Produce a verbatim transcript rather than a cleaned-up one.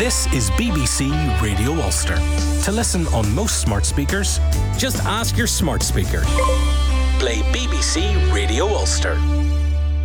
This is B B C Radio Ulster. To listen on most smart speakers, just ask your smart speaker. Play B B C Radio Ulster.